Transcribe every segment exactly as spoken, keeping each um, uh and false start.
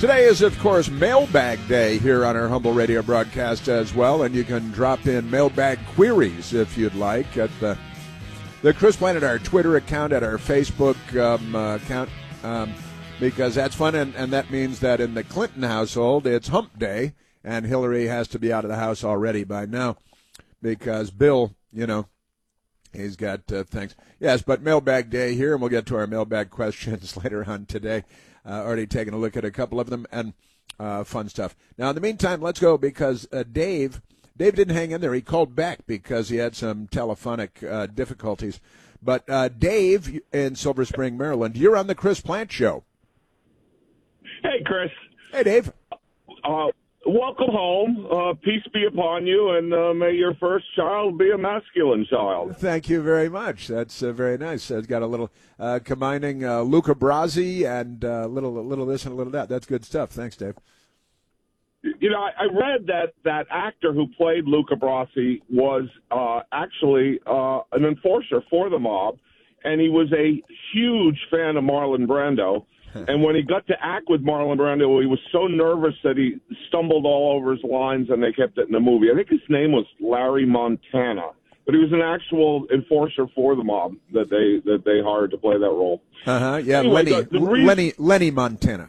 Today is, of course, Mailbag Day here on our Humble Radio broadcast as well, and you can drop in mailbag queries if you'd like at the the Chris Planet, our Twitter account, at our Facebook um, uh, account, um, because that's fun, and, and that means that in the Clinton household, it's Hump Day, and Hillary has to be out of the house already by now because Bill, you know, he's got uh, things. Yes, but Mailbag Day here, and we'll get to our mailbag questions later on today. Uh, already taking a look at a couple of them, and uh, fun stuff. Now, in the meantime, let's go because uh, Dave, Dave didn't hang in there. He called back because he had some telephonic uh, difficulties. But uh, Dave in Silver Spring, Maryland, you're on the Chris Plant Show. Hey, Chris. Hey, Dave. Uh, welcome home. Uh, peace be upon you, and uh, may your first child be a masculine child. Thank you very much. That's uh, very nice. It's got a little uh, combining uh, Luca Brasi and a uh, little, a little this and a little that. That's good stuff. Thanks, Dave. You know, I, I read that that actor who played Luca Brasi was uh, actually uh, an enforcer for the mob, and he was a huge fan of Marlon Brando. And when he got to act with Marlon Brando, he was so nervous that he stumbled all over his lines, and they kept it in the movie. I think his name was Larry Montana, but he was an actual enforcer for the mob that they that they hired to play that role. Uh huh. Yeah, anyway, Lenny, the, the reason, Lenny, Lenny Montana.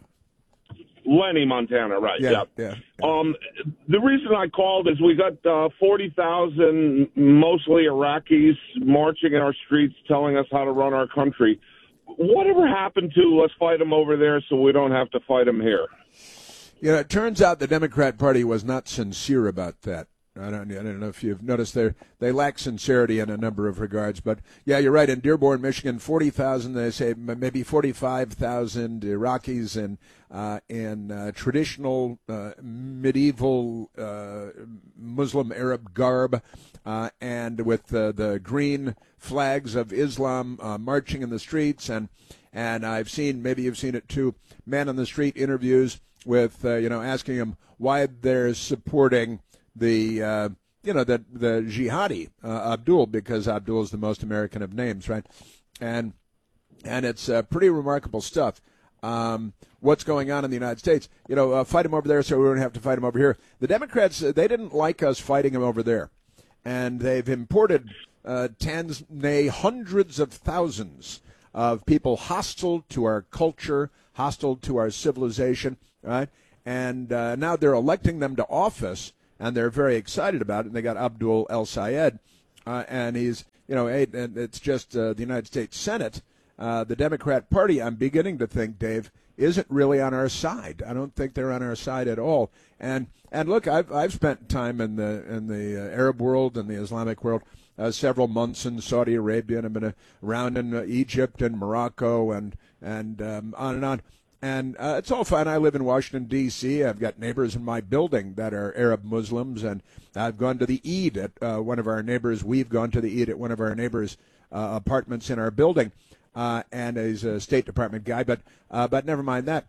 Lenny Montana, right? Yeah, Yeah. yeah, yeah. Um, the reason I called is we got uh, forty thousand, mostly Iraqis, marching in our streets, telling us how to run our country. Whatever happened to let's fight them over there so we don't have to fight them here? You know, it turns out the Democrat Party was not sincere about that. I don't, I don't know if you've noticed they they lack sincerity in a number of regards. But, yeah, you're right. In Dearborn, Michigan, forty thousand, they say maybe forty-five thousand Iraqis in, uh, in uh, traditional uh, medieval uh, Muslim Arab garb uh, and with uh, the green flags of Islam uh, marching in the streets. And, and I've seen, maybe you've seen it too, man on the street interviews with, uh, you know, asking them why they're supporting the uh, you know the the jihadi uh, Abdul, because Abdul is the most American of names, right? And and it's uh, pretty remarkable stuff. Um, what's going on in the United States? You know, uh, fight him over there, so we don't have to fight him over here. The Democrats, uh, they didn't like us fighting him over there, and they've imported uh, tens, nay, hundreds of thousands of people hostile to our culture, hostile to our civilization, right? And uh, now they're electing them to office. And they're very excited about it. And they got Abdul El Sayed, uh, and he's, you know, and it's just uh, the United States Senate. Uh, the Democrat Party, I'm beginning to think, Dave, isn't really on our side. I don't think they're on our side at all. And and look, I've I've spent time in the in the uh, Arab world and the Islamic world, uh, several months in Saudi Arabia, and I've been uh, around in uh, Egypt and Morocco and and um, on and on. And uh, it's all fine. I live in Washington, D C I've got neighbors in my building that are Arab Muslims, and I've gone to the Eid at uh, one of our neighbors. We've gone to the Eid at one of our neighbors' uh, apartments in our building, uh, and he's a State Department guy. But uh, but never mind that.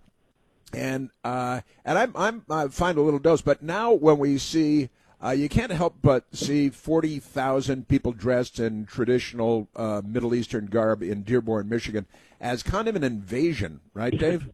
And uh, and I'm I'm I find a little dose. But now when we see, uh, you can't help but see forty thousand people dressed in traditional uh, Middle Eastern garb in Dearborn, Michigan, as kind of an invasion, right, Dave?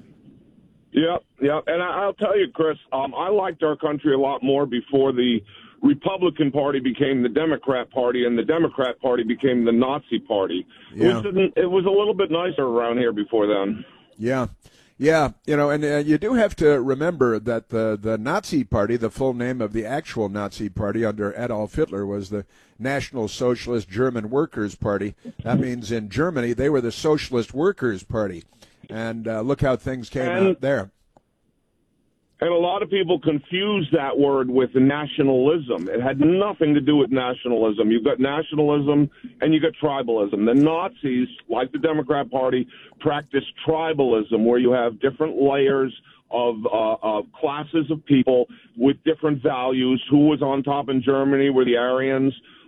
Yeah, yeah, and I, I'll tell you, Chris, um, I liked our country a lot more before the Republican Party became the Democrat Party, and the Democrat Party became the Nazi Party. Yeah. It was, it was a little bit nicer around here before then. Yeah. Yeah, you know, and uh, you do have to remember that the, the Nazi Party, the full name of the actual Nazi Party under Adolf Hitler, was the National Socialist German Workers' Party. That means in Germany they were the Socialist Workers' Party. And uh, look how things came and, out there. And a lot of people confuse that word with nationalism. It had nothing to do with nationalism. You've got nationalism and you got tribalism. The Nazis, like the Democrat Party, practiced tribalism, where you have different layers of, uh, of classes of people with different values. Who was on top in Germany were the Aryans.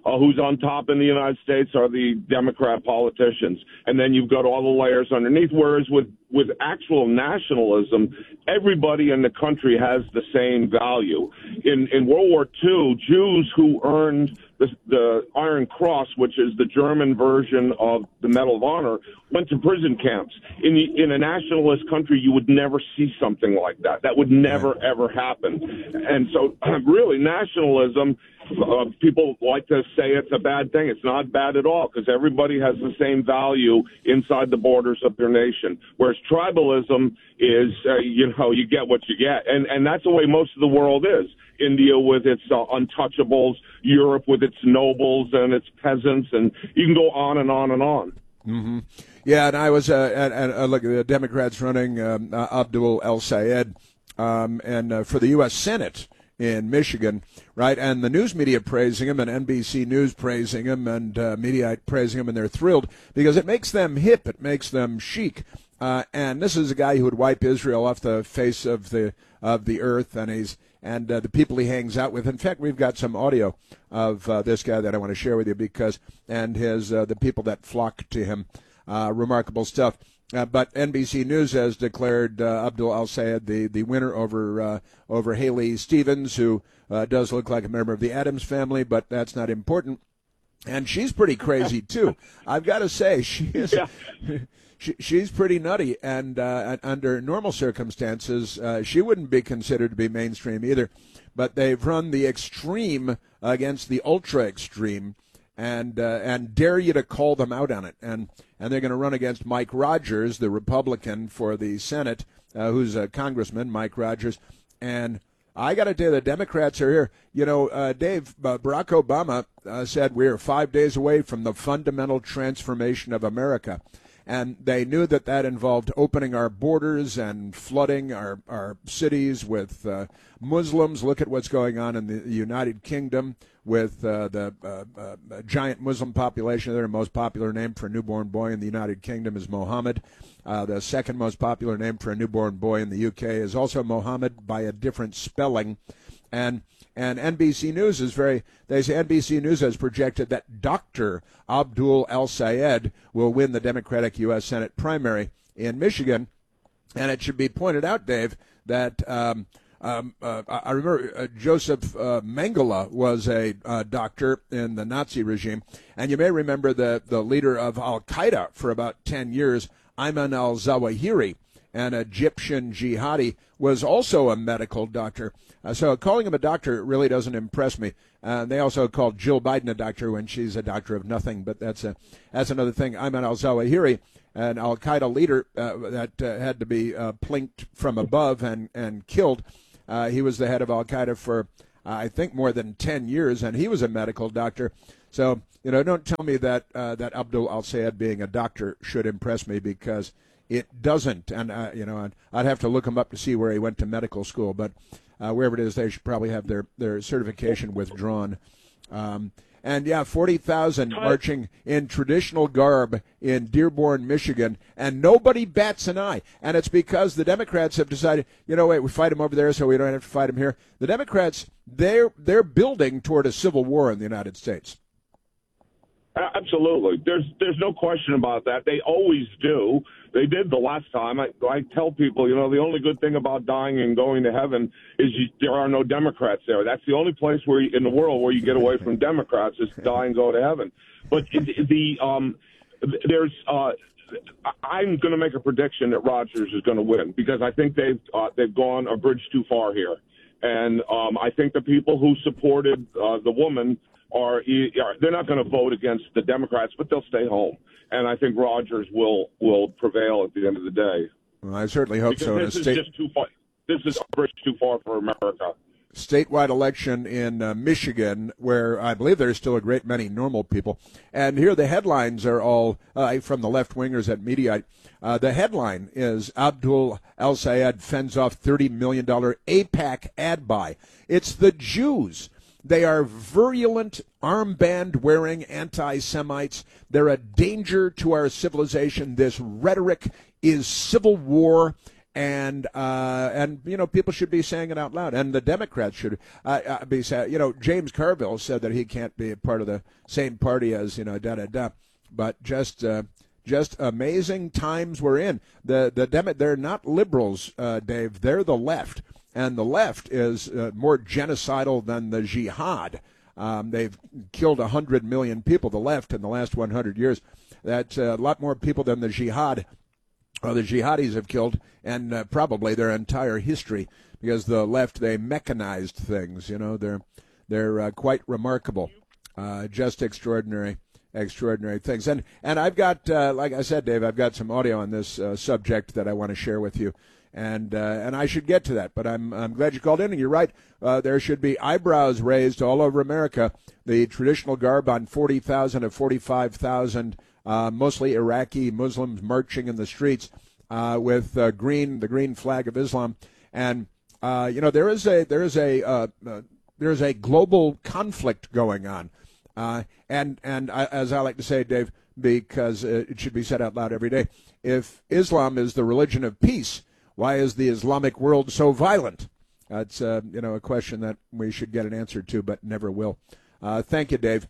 uh, who's on top in the United States are the Democrat politicians. And then you've got all the layers underneath, whereas with, with actual nationalism, everybody in the country has the same value. In, in World War Two, Jews who earned the, the Iron Cross, which is the German version of the Medal of Honor, went to prison camps. In, the, in a nationalist country, you would never see something like that. That would never, ever happen. And so, really, nationalism, uh, people like to say it's a bad thing. It's not bad at all, because everybody has the same value inside the borders of their nation. Whereas tribalism is, uh, you know, you get what you get. And, and that's the way most of the world is. India with its uh, untouchables, Europe with its nobles and its peasants, and you can go on and on and on. Mm-hmm. Yeah, and I was uh, at, at uh, look, the Democrats running um, uh, Abdul El-Sayed um, and uh, for the U S Senate in Michigan, right? And the news media praising him, and N B C News praising him, and uh, Mediaite praising him, and they're thrilled because it makes them hip, it makes them chic. Uh, and this is a guy who would wipe Israel off the face of the of the earth, and he's and uh, the people he hangs out with. In fact, we've got some audio of uh, this guy that I want to share with you because, and his uh, the people that flock to him. Uh, remarkable stuff. Uh, but N B C News has declared uh, Abdul El-Sayed the, the winner over uh, over Haley Stevens, who uh, does look like a member of the Addams family, but that's not important. And she's pretty crazy too. I've got to say, she is. Yeah. She, she's pretty nutty, and uh, under normal circumstances, uh, she wouldn't be considered to be mainstream either. But they've run the extreme against the ultra extreme, and uh, and dare you to call them out on it. And and they're going to run against Mike Rogers, the Republican for the Senate, uh, who's a congressman, Mike Rogers. And I got to tell you, the Democrats are here. You know, uh, Dave, uh, Barack Obama uh, said we're five days away from the fundamental transformation of America. And they knew that that involved opening our borders and flooding our, our cities with uh, Muslims. Look at what's going on in the United Kingdom with uh, the uh, uh, giant Muslim population. Their most popular name for a newborn boy in the United Kingdom is Mohammed. Uh, the second most popular name for a newborn boy in the U K is also Mohammed by a different spelling. And And N B C News is very, they say N B C News has projected that Doctor Abdul El-Sayed will win the Democratic U S Senate primary in Michigan. And it should be pointed out, Dave, that um, um, uh, I remember uh, Joseph uh, Mengele was a uh, doctor in the Nazi regime. And you may remember the, the leader of Al-Qaeda for about ten years, Ayman al-Zawahiri, an Egyptian jihadi, was also a medical doctor. Uh, so calling him a doctor really doesn't impress me. Uh, they also called Jill Biden a doctor when she's a doctor of nothing, but that's a that's another thing. Ayman al-Zawahiri, an al-Qaeda leader uh, that uh, had to be uh, plinked from above and, and killed. Uh, he was the head of al-Qaeda for, uh, I think, more than ten years, and he was a medical doctor. So, you know, don't tell me that, uh, that Abdul El-Sayed being a doctor should impress me, because it doesn't. And, uh, you know, I'd, I'd have to look him up to see where he went to medical school, but Uh, wherever it is, they should probably have their, their certification withdrawn. Um, and, yeah, forty thousand marching in traditional garb in Dearborn, Michigan, and nobody bats an eye. And it's because the Democrats have decided, you know, wait, we fight them over there so we don't have to fight them here. The Democrats, they're, they're building toward a civil war in the United States. Absolutely. There's there's no question about that. They always do. They did the last time. I, I tell people, you know, the only good thing about dying and going to heaven is you, there are no Democrats there. That's the only place where you, in the world where you get away from Democrats is to die and go to heaven. But the um, there's uh, I'm going to make a prediction that Rogers is going to win, because I think they've uh, they've gone a bridge too far here, and um, I think the people who supported uh, the woman are they're not going to vote against the Democrats, but they'll stay home. And I think Rogers will will prevail at the end of the day. Well, I certainly hope because so. This is state- just too far. This is a bridge too far for America. Statewide election in uh, Michigan, where I believe there's still a great many normal people. And here the headlines are all uh, from the left-wingers at Mediaite. Uh, the headline is Abdul El-Sayed fends off thirty million dollars AIPAC ad buy. It's the Jews. They are virulent, armband-wearing anti-Semites. They're a danger to our civilization. This rhetoric is civil war, And uh, and you know, people should be saying it out loud, and the Democrats should uh, uh, be saying. You know, James Carville said that he can't be a part of the same party as you know da da da. But just uh, just amazing times we're in. The the Demo- they're not liberals, uh, Dave. They're the left, and the left is uh, more genocidal than the jihad. Um, they've killed a hundred million people. The left in the last one hundred years. That's a lot more people than the jihad. Well, the jihadis have killed, and uh, probably their entire history, because the left, they mechanized things. You know, they're they're uh, quite remarkable, uh, just extraordinary, extraordinary things. And and I've got, uh, like I said, Dave, I've got some audio on this uh, subject that I want to share with you, and uh, and I should get to that. But I'm I'm glad you called in, and you're right. Uh, there should be eyebrows raised all over America. The traditional garb on forty thousand of forty-five thousand. Uh, mostly Iraqi Muslims marching in the streets uh, with uh, green, the green flag of Islam, and uh, you know there is a there is a uh, uh, there is a global conflict going on, uh, and and I, as I like to say, Dave, because uh, it should be said out loud every day. If Islam is the religion of peace, why is the Islamic world so violent? That's uh, you know a question that we should get an answer to, but never will. Uh, thank you, Dave.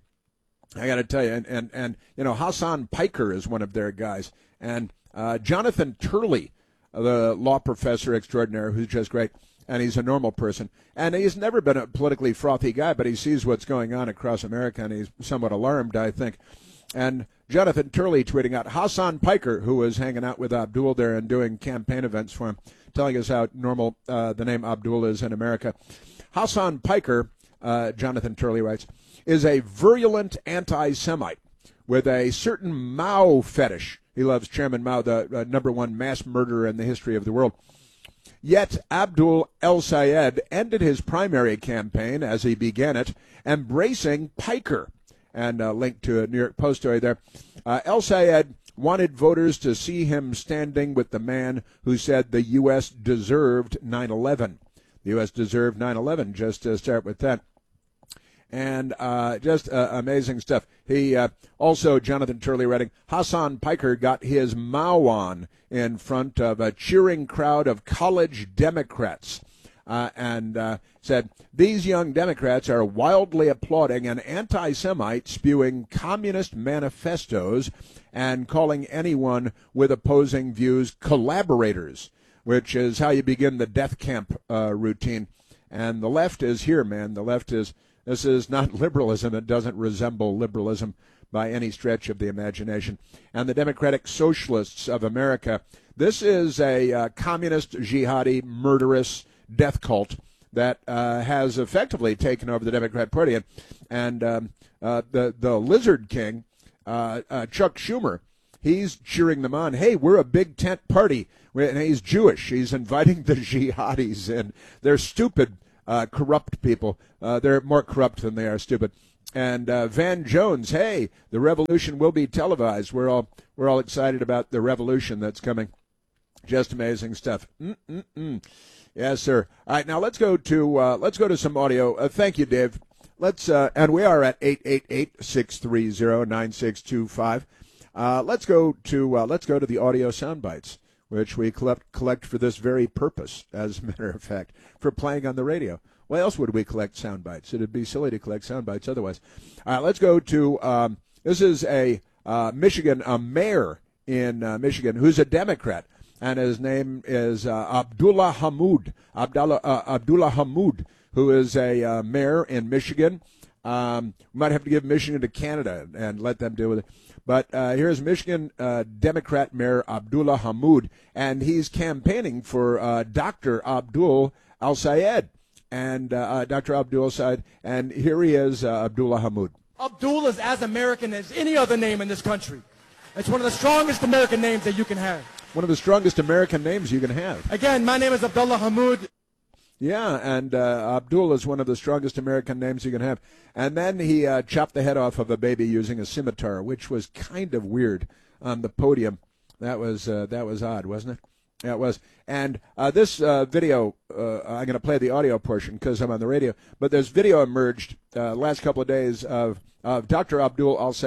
I got to tell you, and, and, and, you know, Hassan Piker is one of their guys. And uh, Jonathan Turley, the law professor extraordinaire, who's just great, and he's a normal person. And he's never been a politically frothy guy, but he sees what's going on across America, and he's somewhat alarmed, I think. And Jonathan Turley tweeting out, Hassan Piker, who was hanging out with Abdul there and doing campaign events for him, telling us how normal uh, the name Abdul is in America. Hassan Piker, uh, Jonathan Turley writes, is a virulent anti-Semite with a certain Mao fetish. He loves Chairman Mao, the uh, number one mass murderer in the history of the world. Yet Abdul El-Sayed ended his primary campaign, as he began it, embracing Piker. And a link to a New York Post story there. Uh, El-Sayed wanted voters to see him standing with the man who said the U S deserved nine eleven. The U S deserved nine eleven, just to start with that. And uh, just uh, amazing stuff. He uh, also, Jonathan Turley writing, Hassan Piker got his Mao on in front of a cheering crowd of college Democrats uh, and uh, said, these young Democrats are wildly applauding an anti-Semite spewing communist manifestos and calling anyone with opposing views collaborators, which is how you begin the death camp uh, routine. And the left is here, man. The left is... This is not liberalism. It doesn't resemble liberalism by any stretch of the imagination. And the Democratic Socialists of America, this is a uh, communist, jihadi, murderous death cult that uh, has effectively taken over the Democrat Party. And, and um, uh, the, the Lizard King, uh, uh, Chuck Schumer, he's cheering them on. Hey, we're a big tent party. And he's Jewish. He's inviting the jihadis in. They're stupid. Uh, corrupt people. Uh, they're more corrupt than they are stupid. And uh, Van Jones, hey, the revolution will be televised. We're all we're all excited about the revolution that's coming. Just amazing stuff. Mm-mm-mm. Yes, sir. All right, now let's go to uh, let's go to some audio. Uh, thank you, Dave. Let's uh, and we are at eight eight eight, six three zero, nine six two five. Uh, let's go to uh, let's go to the audio sound bites, which we collect, collect for this very purpose, as a matter of fact, for playing on the radio. Why else would we collect sound bites? It would be silly to collect sound bites otherwise. All right, let's go to, um, this is a uh, Michigan, a mayor in uh, Michigan who's a Democrat, and his name is uh, Abdullah Hamid, Abdullah, uh, Abdullah Hamid, who is a uh, mayor in Michigan. Um, we might have to give Michigan to Canada and let them deal with it. But uh, here's Michigan uh, Democrat Mayor Abdullah Hamid, and he's campaigning for uh, Doctor Abdul El-Sayed. And uh, uh, Doctor Abdul El-Sayed, and here he is, uh, Abdullah Hamid. Abdul is as American as any other name in this country. It's one of the strongest American names that you can have. One of the strongest American names you can have. Again, my name is Abdullah Hamid. Yeah, and uh, Abdul is one of the strongest American names you can have. And then he uh, chopped the head off of a baby using a scimitar, which was kind of weird on the podium. That was uh, that was odd, wasn't it? Yeah, it was. And uh, this uh, video, uh, I'm going to play the audio portion because I'm on the radio, but there's video emerged uh, last couple of days of, of Doctor Abdul El-Sayed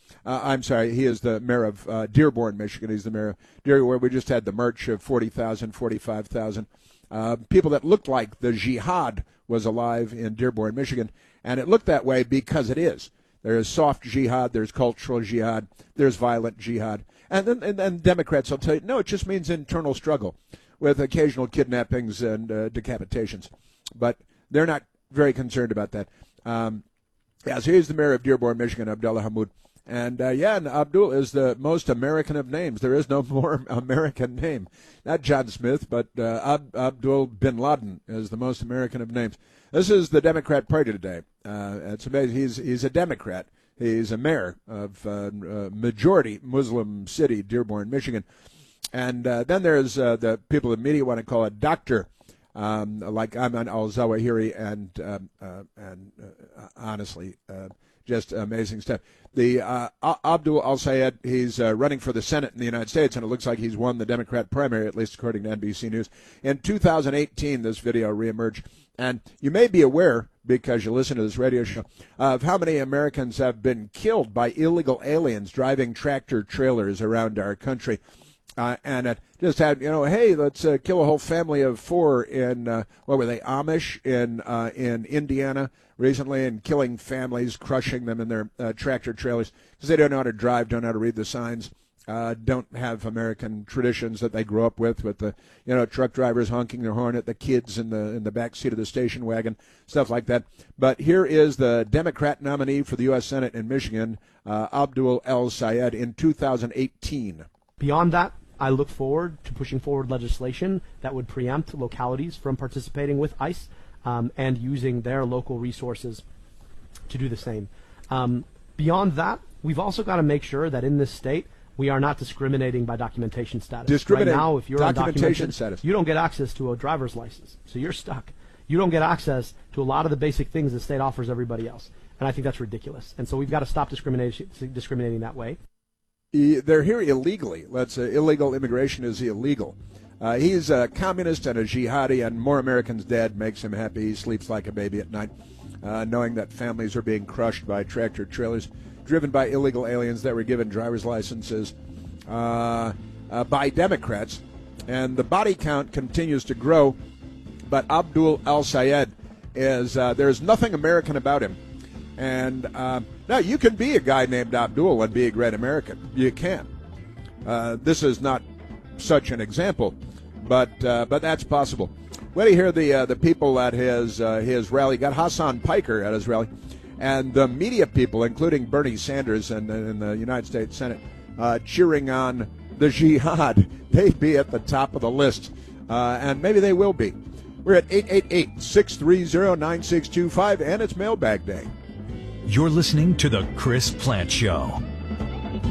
Uh, I'm sorry, he is the mayor of uh, Dearborn, Michigan. He's the mayor of Dearborn, where we just had the march of forty thousand, forty-five thousand uh, people that looked like the jihad was alive in Dearborn, Michigan. And it looked that way because it is. There is soft jihad, there's cultural jihad, there's violent jihad. And then and, and Democrats will tell you, no, it just means internal struggle with occasional kidnappings and uh, decapitations. But they're not very concerned about that. Um, yeah, so he's the mayor of Dearborn, Michigan, Abdullah Hammoud. And, uh, yeah, and Abdul is the most American of names. There is no more American name. Not John Smith, but uh, Ab- Abdul bin Laden is the most American of names. This is the Democrat Party today. Uh, it's amazing. He's, he's a Democrat. He's a mayor of uh, a majority Muslim city, Dearborn, Michigan. And uh, then there's uh, the people in the media want to call it Doctor Um, like Ayman al-Zawahiri, and um, uh, and uh, honestly, uh, just amazing stuff. The uh, Abdul al-Sayed, he's uh, running for the Senate in the United States, and it looks like he's won the Democrat primary, at least according to N B C News. In two thousand eighteen, this video reemerged, and you may be aware, because you listen to this radio show, of how many Americans have been killed by illegal aliens driving tractor trailers around our country. Uh, and it just had, you know, hey, let's uh, kill a whole family of four in, uh, what were they, Amish in uh, in Indiana recently, and killing families, crushing them in their uh, tractor trailers because they don't know how to drive, don't know how to read the signs, uh, don't have American traditions that they grew up with, with the, you know, truck drivers honking their horn at the kids in the in the back seat of the station wagon, stuff like that. But here is the Democrat nominee for the U S Senate in Michigan, uh, Abdul al-Sayed, in two thousand eighteen. Beyond that, I look forward to pushing forward legislation that would preempt localities from participating with ICE um, and using their local resources to do the same. Um, beyond that, we've also got to make sure that in this state we are not discriminating by documentation status. Discriminating right now, if you're documentation undocumented, status. you don't get access to a driver's license, so you're stuck. You don't get access to a lot of the basic things the state offers everybody else, and I think that's ridiculous. And so we've got to stop discrimination, discriminating that way. They're here illegally. Let's say illegal immigration is illegal. Uh, he's a communist and a jihadi, and more Americans dead makes him happy. He sleeps like a baby at night, uh, knowing that families are being crushed by tractor trailers driven by illegal aliens that were given driver's licenses uh, uh, by Democrats. And the body count continues to grow, but Abdul al-Sayed is, uh, there's nothing American about him. And uh, now you can be a guy named Abdul and be a great American. You can. Uh, this is not such an example, but uh, but that's possible. When you hear the uh, the people at his uh, his rally, got Hassan Piker at his rally, and the media people, including Bernie Sanders and in the United States Senate, uh, cheering on the jihad. They'd be at the top of the list, uh, and maybe they will be. We're at eight eight eight, six three zero, nine six two five, and it's Mailbag Day. You're listening to The Chris Plante Show.